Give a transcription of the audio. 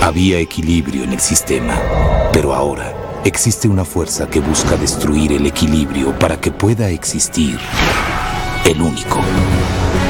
Había equilibrio en el sistema, pero ahora existe una fuerza que busca destruir el equilibrio para que pueda existir el único.